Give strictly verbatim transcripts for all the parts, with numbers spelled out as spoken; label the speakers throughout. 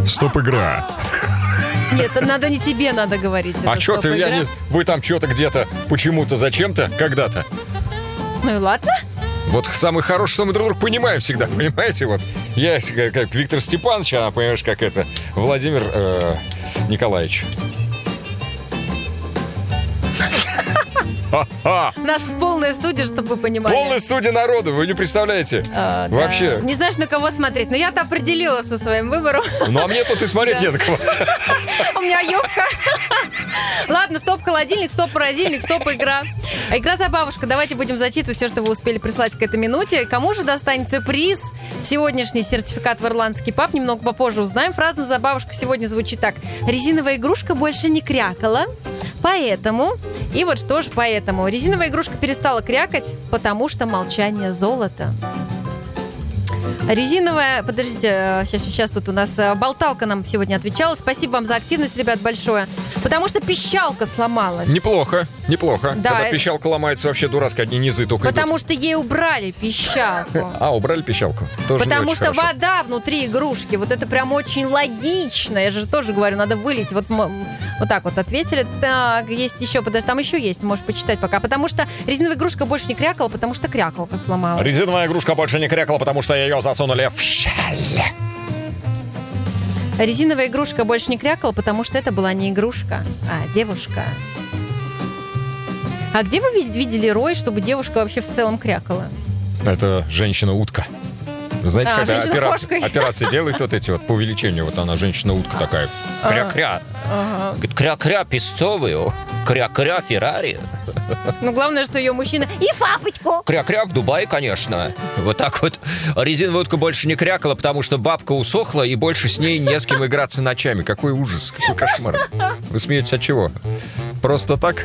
Speaker 1: Стоп-игра.
Speaker 2: Нет, надо не тебе надо говорить.
Speaker 1: А что ты, я не... Вы там что-то где-то, почему-то, зачем-то, когда-то.
Speaker 2: Ну и ладно.
Speaker 1: Вот самый хороший, что мы друг друга понимаем всегда, понимаете? Вот я как, как Виктор Степанович, а понимаешь, как это Владимир э, Николаевич.
Speaker 2: У нас полная студия, чтобы вы понимали.
Speaker 1: Полная студия народу, вы не представляете.
Speaker 2: А,
Speaker 1: Вообще.
Speaker 2: Да. Не знаешь, на кого смотреть. Но я-то определилась со своим выбором.
Speaker 1: Ну, а мне тут и смотреть не на кого.
Speaker 2: У меня юбка. Ладно, стоп-холодильник, стоп-морозильник, стоп-игра. Игра-забавушка. Давайте будем зачитывать все, что вы успели прислать к этой минуте. Кому же достанется приз? Сегодняшний сертификат в ирландский паб. Немного попозже узнаем. Фраза «забавушка» сегодня звучит так. Резиновая игрушка больше не крякала, поэтому... И вот что ж поэтому. Резиновая игрушка перестала крякать, потому что молчание золото. Резиновая... Подождите, сейчас, сейчас тут у нас болталка нам сегодня отвечала. Спасибо вам за активность, ребят, большое. Потому что пищалка сломалась.
Speaker 1: Неплохо, неплохо.
Speaker 2: Да.
Speaker 1: Когда пищалка ломается, вообще дурацкая, одни низы только
Speaker 2: Потому
Speaker 1: идут.
Speaker 2: что ей убрали пищалку.
Speaker 1: А, убрали пищалку. Тоже
Speaker 2: Потому что
Speaker 1: хорошо.
Speaker 2: вода внутри игрушки. Вот это прям очень логично. Я же тоже говорю, надо вылить. Вот, вот так вот ответили. Так, есть еще, подожди, там еще есть, можешь почитать пока. Потому что резиновая игрушка больше не крякала, потому что крякалка сломалась.
Speaker 1: Резиновая игрушка больше не крякала, потому что ее засунули в щель.
Speaker 2: Резиновая игрушка больше не крякала, потому что это была не игрушка, а девушка. А где вы видели рой, чтобы девушка вообще в целом крякала?
Speaker 1: Это женщина-утка. Вы знаете,
Speaker 2: А,
Speaker 1: когда операции,
Speaker 2: женщина-кошка.
Speaker 1: операции делают вот эти вот по увеличению, вот она, женщина-утка такая, кря-кря.
Speaker 2: Ага.
Speaker 1: Говорит, кря-кря песцовую, кря-кря Феррари.
Speaker 2: Ну, главное, что ее мужчина... И фапочку!
Speaker 1: Кря-кря в Дубае, конечно. Вот так вот. Резиновая утка больше не крякала, потому что бабка усохла, и больше с ней не с кем играться ночами. Какой ужас, какой кошмар. Вы смеетесь от чего? Просто так?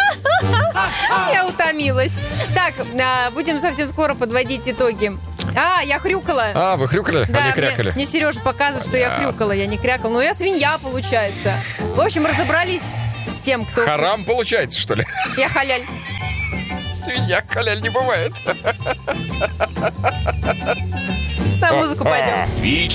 Speaker 2: Я утомилась. Так, а, будем совсем скоро подводить итоги. А, я хрюкала.
Speaker 1: А, вы хрюкали,
Speaker 2: Да,
Speaker 1: а не
Speaker 2: мне,
Speaker 1: крякали?
Speaker 2: мне Сережа показывает, что я
Speaker 1: Понятно.
Speaker 2: хрюкала, я не крякала. Ну, я свинья, получается. В общем, разобрались с тем, кто...
Speaker 1: Харам получается, что ли?
Speaker 2: Я халяль.
Speaker 1: Свинья халяль не бывает.
Speaker 2: На музыку пойдем.